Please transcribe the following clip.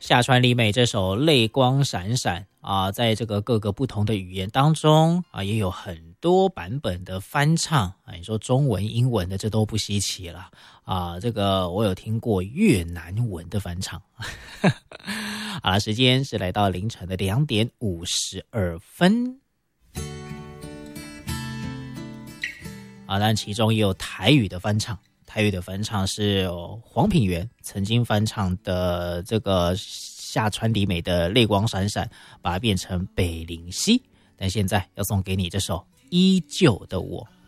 夏川里美这首泪光闪闪啊，在这个各个不同的语言当中啊，也有很多版本的翻唱啊。你说中文、英文的这都不稀奇了啊。这个我有听过越南文的翻唱。好了，时间是来到凌晨的2点52分。啊，但其中也有台语的翻唱。台语的翻唱是黄品源曾经翻唱的这个夏川里美的泪光闪闪，把它变成北林溪。但现在要送给你这首依旧的我。